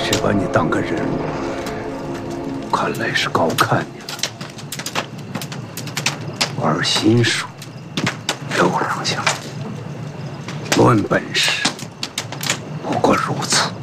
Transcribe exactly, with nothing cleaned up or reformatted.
谁把你当个人？看来是高看你了。玩心术，刘郎将，论本事，不过如此。